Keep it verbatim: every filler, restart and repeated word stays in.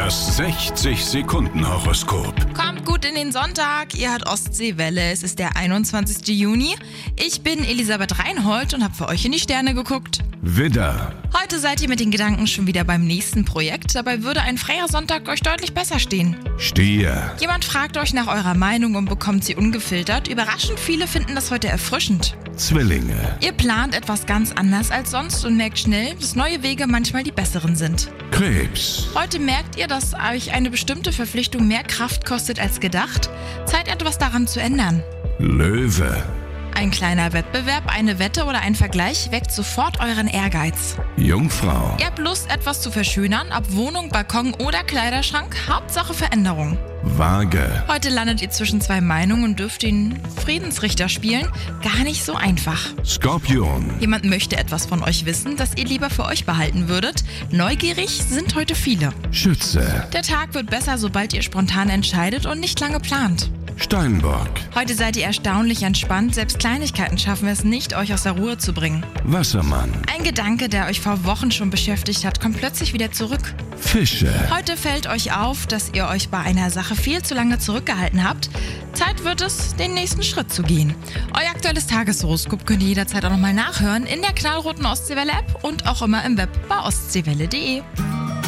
Das sechzig-Sekunden-Horoskop. Kommt gut in den Sonntag, ihr hört Ostseewelle, es ist der einundzwanzigster Juni. Ich bin Elisabeth Reinhold und habe für euch in die Sterne geguckt. Widder, Heute seid ihr mit den Gedanken schon wieder beim nächsten Projekt, dabei würde ein freier Sonntag euch deutlich besser stehen. Stier, Jemand fragt euch nach eurer Meinung und bekommt sie ungefiltert. Überraschend viele finden das heute erfrischend. Zwillinge, Ihr plant etwas ganz anders als sonst und merkt schnell, dass neue Wege manchmal die besseren sind. Krebs, Heute merkt ihr, dass euch eine bestimmte Verpflichtung mehr Kraft kostet als gedacht. Zeit, etwas daran zu ändern. Löwe, Ein kleiner Wettbewerb, eine Wette oder ein Vergleich weckt sofort euren Ehrgeiz. Jungfrau, Ihr habt Lust, etwas zu verschönern, ob Wohnung, Balkon oder Kleiderschrank, Hauptsache Veränderung. Waage, Heute landet ihr zwischen zwei Meinungen und dürft den Friedensrichter spielen. Gar nicht so einfach. Skorpion, Jemand möchte etwas von euch wissen, das ihr lieber für euch behalten würdet. Neugierig sind heute viele. Schütze, Der Tag wird besser, sobald ihr spontan entscheidet und nicht lange plant. Steinbock, Heute seid ihr erstaunlich entspannt, selbst Kleinigkeiten schaffen es nicht, euch aus der Ruhe zu bringen. Wassermann, Ein Gedanke, der euch vor Wochen schon beschäftigt hat, kommt plötzlich wieder zurück. Fische, Heute fällt euch auf, dass ihr euch bei einer Sache viel zu lange zurückgehalten habt. Zeit wird es, den nächsten Schritt zu gehen. Euer aktuelles Tageshoroskop könnt ihr jederzeit auch nochmal nachhören in der knallroten Ostseewelle-App und auch immer im Web bei ostseewelle punkt de.